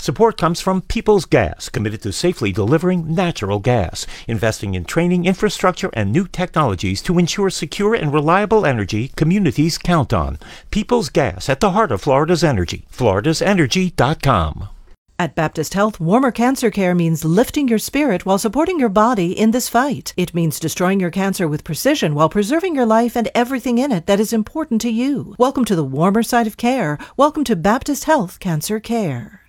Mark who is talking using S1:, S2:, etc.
S1: Support comes from Peoples Gas, committed to safely delivering natural gas, investing in training, infrastructure, and new technologies to ensure secure and reliable energy communities count on. Peoples Gas, at the heart of Florida's energy. FloridaSenergy.com.
S2: At Baptist Health, warmer cancer care means lifting your spirit while supporting your body in this fight. It means destroying your cancer with precision while preserving your life and everything in it that is important to you. Welcome to the warmer side of care. Welcome to Baptist Health Cancer Care.